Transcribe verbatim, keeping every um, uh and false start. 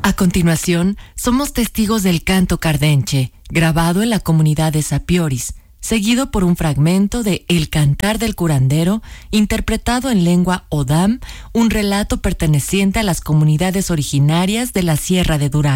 A continuación, somos testigos del canto cardenche, grabado en la comunidad de Sapioris, seguido por un fragmento de El cantar del curandero, interpretado en lengua Odam, un relato perteneciente a las comunidades originarias de la Sierra de Durán.